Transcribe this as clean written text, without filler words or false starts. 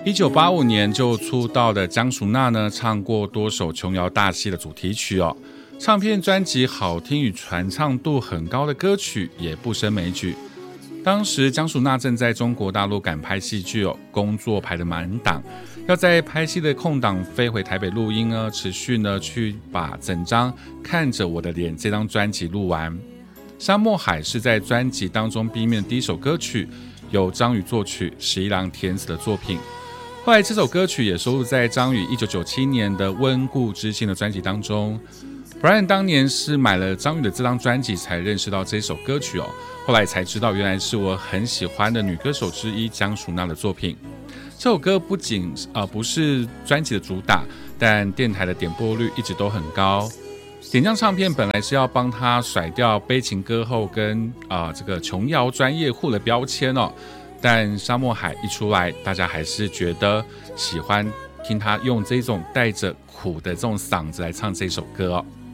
1985年就出道的江淑娜呢，唱过多首琼瑶大戏的主题曲哦。唱片专辑好听与传唱度很高的歌曲也不胜枚举。当时江淑娜正在中国大陆赶拍戏剧哦，工作排得满档，要在拍戏的空档飞回台北录音呢，持续呢去把整张《看着我的脸》这张专辑录完。沙漠海是在专辑当中 B 面的第一首歌曲，由张宇作曲，十一郎填词的作品。后来这首歌曲也收录在张宇1997年的《温故知新》的专辑当中。Brian 当年是买了张宇的这张专辑才认识到这首歌曲哦，后来才知道原来是我很喜欢的女歌手之一江淑娜的作品。这首歌不仅不是专辑的主打，但电台的点播率一直都很高。点将唱片本来是要帮他甩掉悲情歌后跟这个琼瑶专业户的标签哦，但沙漠海一出来，大家还是觉得喜欢听他用这种带着苦的这种嗓子来唱这首歌哦。